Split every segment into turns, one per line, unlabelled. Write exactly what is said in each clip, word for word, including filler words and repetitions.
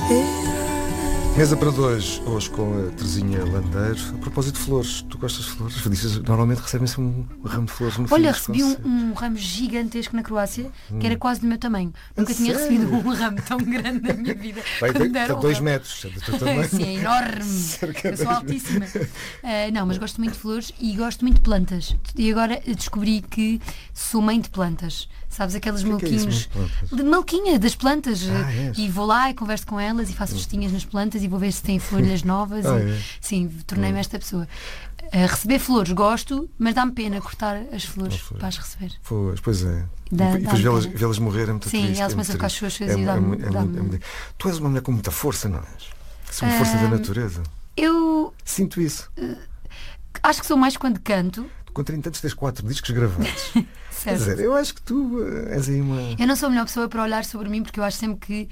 Mesa para dois, hoje com a Terezinha Landeiro. A propósito de flores, tu gostas de flores? Dizes, normalmente recebem-se um ramo de flores no fim.
Olha, recebi um, um ramo gigantesco na Croácia, hum. que era quase do meu tamanho. Nunca tinha
sério?
recebido um ramo tão grande na minha vida.
Vai ter dois metros.
Sim, é enorme. Eu sou altíssima. Uh, não, mas gosto muito de flores e gosto muito de plantas. E agora descobri que sou mãe de plantas. Sabes, aqueles malquinhos é de malquinha das plantas.
Ah, é.
E vou lá e converso com elas e faço festinhas nas plantas e vou ver se têm folhas novas.
Ah,
e,
é.
Sim, tornei-me esta pessoa. Uh, receber flores gosto, mas dá-me pena cortar as flores
oh,
para as receber.
Pois, pois é.
Dá,
e depois vê-las, vê-las morrer é muito
Sim,
triste.
elas
é
começam a ficar xoxas
é,
e dá-me...
é, é,
dá-me...
é, é, tu és uma mulher com muita força, não és? És uma força uh, da natureza.
Eu...
Sinto isso.
Uh, acho que sou mais quando canto.
Com trinta anos tens quatro discos gravados. Quer dizer, eu acho que tu uh, és aí uma...
Eu não sou a melhor pessoa para olhar sobre mim, porque eu acho sempre que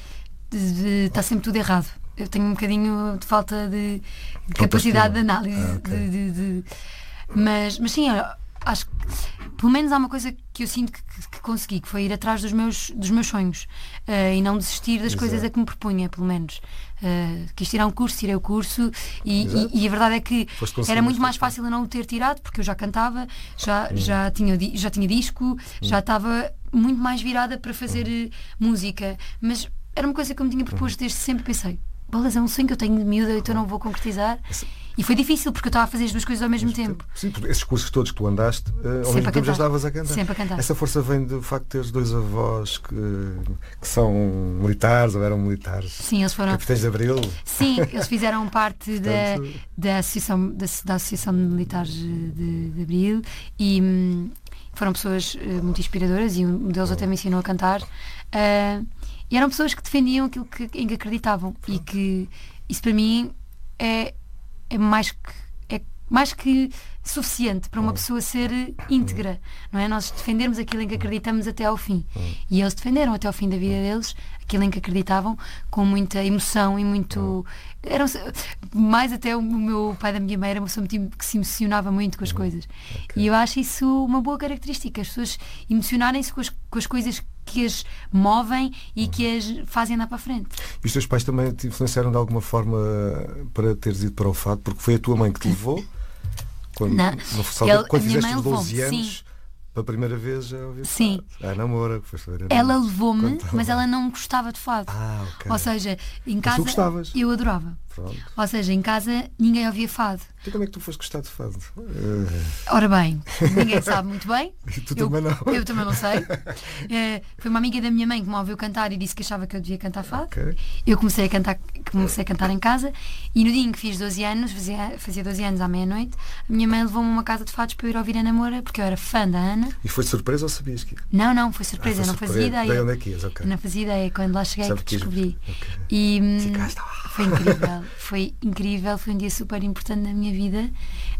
está sempre tudo errado. Eu tenho um bocadinho de falta de, de capacidade de análise.
Ah, okay.
de, de, de... Mas, mas sim, eu acho que pelo menos há uma coisa que eu sinto que, que, que consegui, que foi ir atrás dos meus, dos meus sonhos uh, e não desistir das
Exato.
coisas a que me propunha, pelo menos. Uh, quis tirar um curso, tirei o curso e, e, e a verdade é que era muito mais fácil eu não o ter tirado, porque eu já cantava, já, hum. já, tinha, já tinha disco, hum. já estava muito mais virada para fazer hum. música, mas era uma coisa que eu me tinha proposto desde sempre. Pensei, bolas, é um sonho que eu tenho de miúda, então não vou concretizar. Essa... E foi difícil porque eu estava a fazer as duas coisas ao mesmo tempo.
Sim, esses cursos todos que tu andaste, uh, ao mesmo tempo já estavas a cantar.
Sempre a cantar.
Essa força vem do facto de teres dois avós que, que são militares ou eram militares.
Sim, eles foram.
Capitães de Abril.
Sim, eles fizeram parte da, da, associação, da, da Associação de Militares de, de Abril e hum, foram pessoas uh, muito inspiradoras e um deles oh. até me ensinou a cantar. Uh, e eram pessoas que defendiam aquilo que, em que acreditavam. Pronto. E que isso para mim é. É mais que, é mais que suficiente para uma pessoa ser íntegra, não é? Nós defendermos aquilo em que acreditamos até ao fim. E eles defenderam até ao fim da vida deles aquilo em que acreditavam com muita emoção e muito... Eram, mais até o meu pai da minha mãe era uma pessoa que se emocionava muito com as coisas. Okay. E eu acho isso uma boa característica, as pessoas emocionarem-se com as, com as coisas que as movem e que as fazem andar para a frente.
E os teus pais também te influenciaram de alguma forma para teres ido para o fado? Porque foi a tua mãe que te levou quando,
não,
no salve,
ele,
quando fizeste os doze anos,
sim.
pela primeira vez já ouvi
sim.
Ah, namora, foi
ela levou-me, mas ela não gostava de fado.
Ah, okay.
Ou seja, em casa
tu gostavas?
Eu adorava.
Pronto.
Ou seja, em casa ninguém ouvia fado.
Então como é que tu foste gostar de fado?
Uh... Ora bem, ninguém sabe muito bem.
E tu
eu,
também não.
Eu também não sei. Uh, foi uma amiga da minha mãe que me ouviu cantar e disse que achava que eu devia cantar fado.
Okay.
Eu comecei a cantar, comecei a cantar em casa e no dia em que fiz doze anos, fazia, fazia doze anos à meia-noite, a minha mãe levou-me a uma casa de fados para eu ir ouvir a Namora, porque eu era fã da Ana.
E foi surpresa ou sabias que ia?
Não, não, foi surpresa,
ah, foi
eu não fazia
surpresa.
ideia.
Daí onde é que ias? Okay.
Não fazia ideia, quando lá cheguei que descobri.
Okay.
E
Ficaste...
foi incrível, foi incrível, foi um dia super importante na minha vida.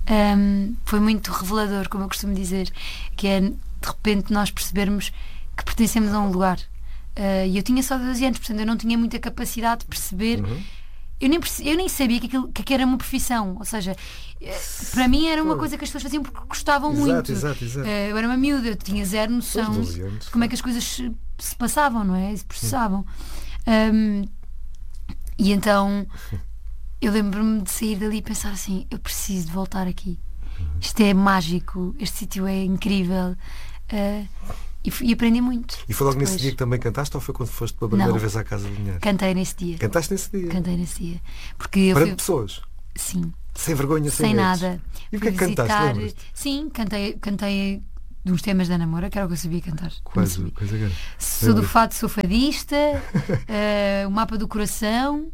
Um, foi muito revelador, como eu costumo dizer, que é de repente nós percebermos que pertencemos a um lugar. Uh, e eu tinha só doze anos, portanto eu não tinha muita capacidade de perceber. Uhum. Eu, nem perce... eu nem sabia que aquilo que, que era uma profissão, ou seja, para mim era uma coisa que as pessoas faziam porque gostavam
exato,
muito.
Exato, exato.
Uh, eu era uma miúda, eu tinha zero noção de como é que as coisas se, se passavam, não é? E se processavam. Um, e então eu lembro-me de sair dali e pensar assim: eu preciso de voltar aqui. Isto é mágico, este sítio é incrível. Uh, e, e aprendi muito.
E foi logo
depois.
Nesse dia que também cantaste ou foi quando foste pela primeira
Não.
vez à Casa de Linhares?
Cantei nesse dia.
Cantaste nesse dia?
Cantei nesse dia. Porque eu
Para
fui...
pessoas?
Sim.
Sem vergonha, sem,
sem
medos.
nada.
E o que é que cantaste? Lembras-te?
Sim, cantei, cantei dos temas da Namora, que era o que eu sabia cantar.
Quase, coisa grande.
Sou do fado, sou fadista, uh, o mapa do coração.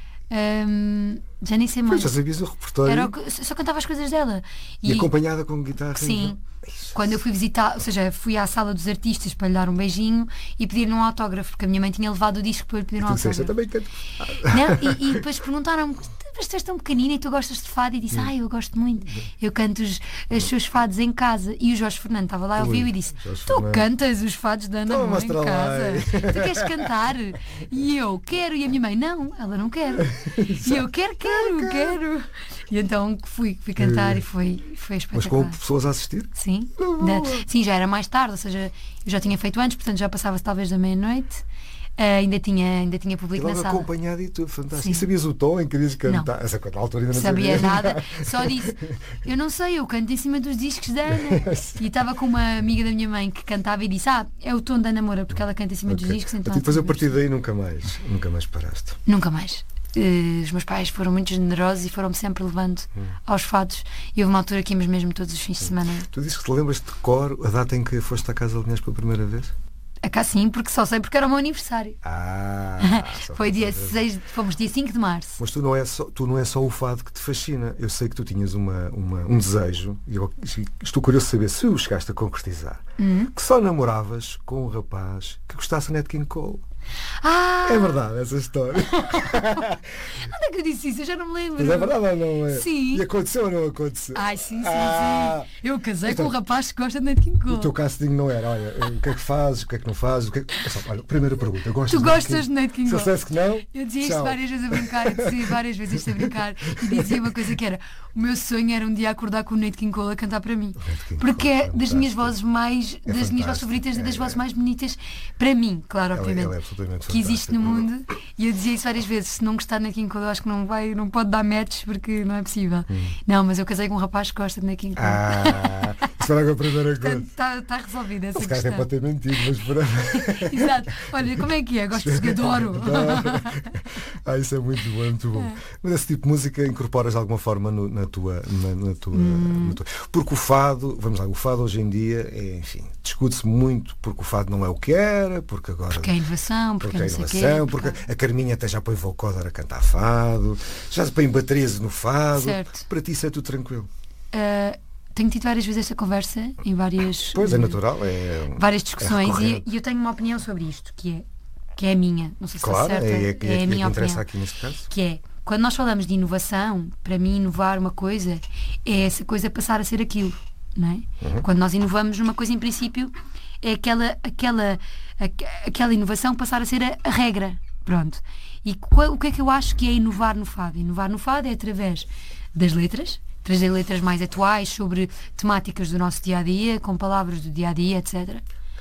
Um, já nem sei mais.
Pois, já sabias o repertório.
Era o que, só cantava as coisas dela.
E, e acompanhada com guitarra.
Sim. Quando eu fui visitar, ou seja, fui à sala dos artistas para lhe dar um beijinho e pedir-lhe um autógrafo, porque a minha mãe tinha levado o disco para lhe pedir um autógrafo.
Eu também canto.
Não, e, e depois perguntaram-me: mas tu és tão pequenina e tu gostas de fado? E disse: ah, eu gosto muito. Eu canto os, os seus fados em casa. E o Jorge Fernando estava lá, ouviu e disse:
Jorge
tu
Fernando.
Cantas os fados da Ana Moura em casa?
Lá.
Tu queres cantar? E eu quero. E a minha mãe: não, ela não quer. E eu quero, quero, quero. quero. E então fui, fui cantar e foi, foi espetacular.
Mas com pessoas a assistir?
Sim. Da, sim, já era mais tarde, ou seja, eu já tinha feito antes, portanto já passava talvez da meia-noite. ainda, tinha, ainda tinha
E
público
logo
na sala.
acompanhado e tudo, fantástico.
Sim.
E sabias o tom em que querias cantar?
Não.
Essa coisa, na altura ainda não
Sabia
sabia.
nada, só disse, eu não sei, eu canto em cima dos discos da Ana. E estava com uma amiga da minha mãe que cantava e disse, ah, é o tom da Ana Moura, porque ela canta em cima dos
Ok.
discos. Então
E depois a partir daí nunca mais, nunca mais paraste.
Nunca mais. Uh, os meus pais foram muito generosos e foram-me sempre levando hum. aos fados. E houve uma altura que íamos mesmo todos os fins de semana.
Tu dizes que te lembras de cor a data em que foste à Casa de Linhares pela primeira vez?
Acá sim, porque só sei porque era o meu aniversário.
Ah,
foi dia seis, fomos dia cinco de março.
Mas tu não, é só, tu não é só o fado que te fascina. Eu sei que tu tinhas uma, uma, um desejo, e eu estou curioso de saber se o chegaste a concretizar,
uhum.
que só namoravas com um rapaz que gostasse de Nat King Cole.
Ah!
É verdade essa história.
Onde é que eu disse isso? Eu já não me lembro.
Mas é verdade ou não é?
Sim.
E aconteceu ou não aconteceu?
Ai, sim, sim,
ah,
sim. Eu casei
então,
com um rapaz que gosta de Nat King Cole.
O teu casting não era, olha, o que é que fazes, o que é que não fazes, o que é que... Olha, primeira pergunta, gostas
tu gostas de Nat King Cole?
Se eu dissesse que não,
eu dizia isto
tchau.
várias vezes a brincar, eu dizia várias vezes isto a brincar e dizia uma coisa que era, o meu sonho era um dia acordar com o Nat King Cole a cantar para mim. Porque é das minhas vozes mais,
é
das minhas vozes favoritas e das é, vozes é. mais bonitas para mim, claro, obviamente,
ela é, ela é
que existe no mundo. E eu dizia isso várias vezes, se não gostar de Nat King Cole, eu acho que não vai, não pode dar match porque não é possível. Hum. Não, mas eu casei com um rapaz que gosta de Nat King Cole.
Ah, isso era a primeira coisa.
Está tá resolvida essa
questão.
questão.
Até pode ter mentido, mas para...
Exato. Olha, como é que é? Gosto de adoro.
Ah, isso é muito bom, muito bom. É. Mas esse tipo de música incorporas de alguma forma no, na, tua, na, na, tua, hum. na tua... Porque o fado, vamos lá, o fado hoje em dia, é, enfim, discute-se muito porque o fado não é o que era, porque agora...
Porque é inovação, porque,
porque
é
inovação,
quê,
porque,
porque
a Carminha até já põe vocoder a cantar fado, já se põe baterias no fado.
Certo.
Para ti isso é tudo tranquilo?
Uh, tenho tido várias vezes esta conversa em várias...
Pois, é natural. É,
várias discussões
é
e, e eu tenho uma opinião sobre isto, que é, que é a minha, não sei se
claro,
está certa,
é, é, é,
é a minha
é que
opinião.
Aqui neste caso.
Que é, quando nós falamos de inovação, para mim inovar uma coisa é essa coisa passar a ser aquilo, não é? Uhum. Quando nós inovamos uma coisa, em princípio, é aquela, aquela, aquela inovação passar a ser a, a regra. Pronto. E qual, o que é que eu acho que é inovar no fado? Inovar no fado é através das letras, trazer letras mais atuais sobre temáticas do nosso dia-a-dia, com palavras do dia-a-dia, etcétera.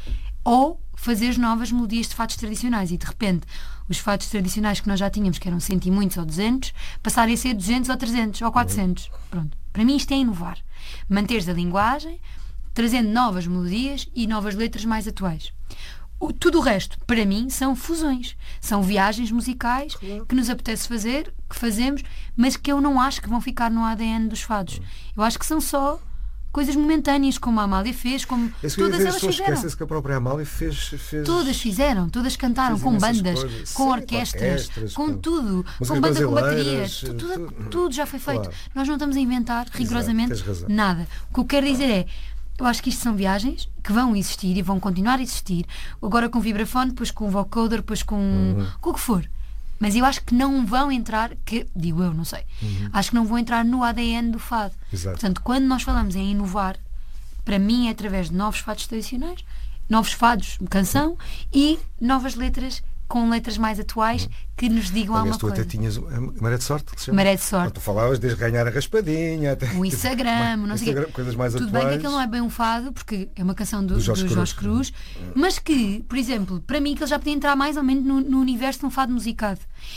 Ou fazer novas melodias de fados tradicionais e, de repente, os fados tradicionais que nós já tínhamos, que eram cento e muitos ou duzentos, passarem a ser duzentos ou trezentos ou quatrocentos. Pronto. Para mim isto é inovar. Manteres a linguagem, trazendo novas melodias e novas letras mais atuais. O, tudo o resto, para mim, são fusões. São viagens musicais claro. que nos apetece fazer, que fazemos, mas que eu não acho que vão ficar no A D N dos fados. Eu acho que são só coisas momentâneas, como a Amália fez, como
Esse
todas
dizer,
elas fizeram.
Esquece-se que a própria Amália fez, fez...
Todas fizeram, todas cantaram, com bandas,
coisas.
com
Sim,
orquestras,
orquestras,
com, com tudo,
com
banda, com baterias, tudo, tudo,
tudo,
tudo já foi feito.
Claro.
Nós não estamos a inventar rigorosamente
Exato,
nada. O que eu quero dizer é, eu acho que isto são viagens que vão existir e vão continuar a existir, agora com vibrafone, depois com vocoder, depois com, uhum. com o que for. Mas eu acho que não vão entrar, que, digo eu, não sei, uhum. acho que não vão entrar no A D N do fado.
Exato.
Portanto, quando nós falamos em inovar, para mim é através de novos fados tradicionais, novos fados, canção, e novas letras, com letras mais atuais, que nos digam
Aliás,
alguma
tu
coisa.
até tinhas a Maré de Sorte, que se chama.
Maré de Sorte.
Tu falavas desde ganhar a raspadinha até...
O Instagram, não sei
Instagram, coisas mais
Tudo
atuais.
bem que aquilo não é bem um fado, porque é uma canção do,
do Jorge,
do
Cruz.
Jorge Cruz, mas que, por exemplo, para mim que ele já podia entrar mais ou menos no, no universo de um fado musicado.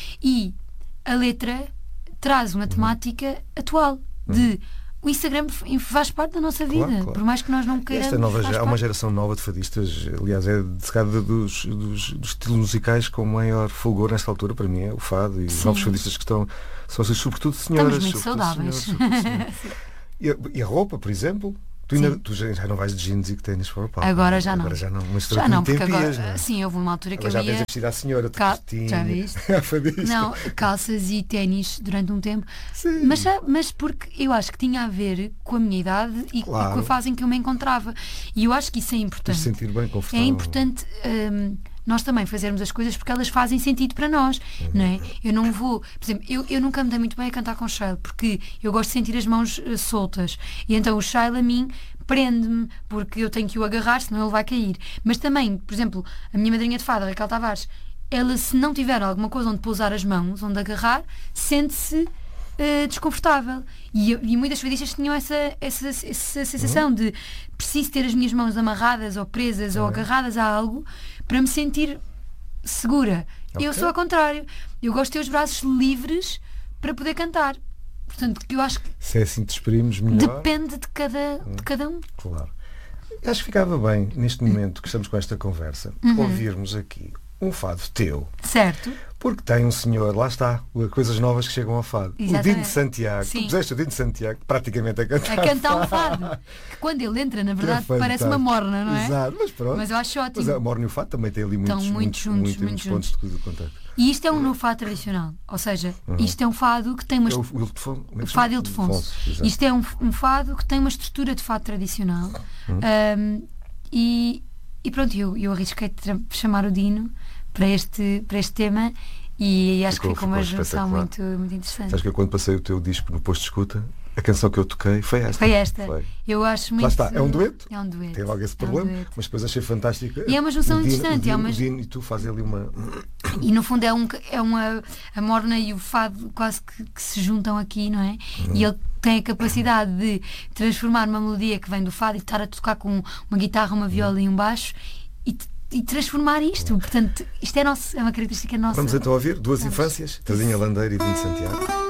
E a letra traz uma temática uhum. atual, de... Uhum. O Instagram faz parte da nossa vida, claro, claro. Por mais que nós não queiramos.
Esta nova, há uma geração nova de fadistas, aliás, é de dos, dos, dos estilos musicais com maior fulgor nesta altura, para mim é o fado, e os novos fadistas que estão, são sobretudo senhoras.
Estamos muito saudáveis.
Senhoras, senhoras. E, a, e a roupa, por exemplo? Tu, ainda, tu já, já não vais de jeans e que tênis para o palco.
Agora já não.
Agora já não. Mas
já não, porque
tempias,
agora,
não?
Sim, houve uma altura que
agora
eu
já
ia...
já vestido à senhora,
Cal... Já viste? Não, calças e ténis durante um tempo.
Sim.
Mas, mas porque eu acho que tinha a ver com a minha idade e, claro. e com a fase em que eu me encontrava. E eu acho que isso é importante.
Sentir bem confortável.
É importante... Hum, nós também fazermos as coisas porque elas fazem sentido para nós, uhum. não é? Eu não vou... Por exemplo, eu, eu nunca me dei muito bem a cantar com Shile, porque eu gosto de sentir as mãos uh, soltas. E então o Shile a mim prende-me, porque eu tenho que o agarrar, senão ele vai cair. Mas também, por exemplo, a minha madrinha de fada, a Raquel Tavares, ela, se não tiver alguma coisa onde pousar as mãos, onde agarrar, sente-se uh, desconfortável. E, e muitas fadistas tinham essa, essa, essa sensação uhum. de preciso ter as minhas mãos amarradas ou presas uhum. ou agarradas a algo para me sentir segura.
Okay.
Eu sou ao contrário. Eu gosto de ter os braços livres para poder cantar. Portanto, porque eu acho que
se é assim te exprimes melhor.
Depende de cada, de cada um.
Claro. Acho que ficava bem, neste momento que estamos com esta conversa, uhum. ouvirmos aqui um fado teu.
Certo.
Porque tem um senhor, lá está, coisas novas que chegam ao fado. Exatamente. O Dino de Santiago. Sim. Tu puseste o Dino de Santiago praticamente a cantar.
A cantar um fado. Que quando ele entra, na verdade, é parece uma morna, não é?
Exato, mas pronto.
Mas eu acho ótimo.
Mas a morna e o fado também têm ali muitos,
muito
muitos,
juntos,
muitos,
muito
muitos
juntos.
pontos de contacto.
E isto é um novo fado tradicional. Ou seja, uhum. isto é um fado que tem uma...
É o, o, Ildefonso,
o fado Ildefonso. Isto é um, um fado que tem uma estrutura de fado tradicional. Uhum. Um, e, e pronto, eu, eu arrisquei chamar o Dino para este, para este tema e acho ficou, que ficou uma junção muito, muito interessante.
Sabes que eu, quando passei o teu disco no posto de escuta, a canção que eu toquei foi esta.
Foi esta.
Foi.
Eu acho muito...
Lá está, é um dueto.
É um dueto.
Tem logo esse problema, é um mas depois achei fantástico.
E é uma junção
o Dino,
interessante.
O Dino,
é uma...
o Dino e tu fazes ali uma...
E no fundo é, um, é uma... A morna e o fado quase que, que se juntam aqui, não é? Hum. E ele tem a capacidade de transformar uma melodia que vem do fado e estar a tocar com uma guitarra, uma viola hum. e um baixo e, e transformar isto. Portanto, isto é, nosso, é uma característica nossa.
Vamos então ouvir Duas Vamos. Infâncias, Tazinha Landeira e Dino de Santiago.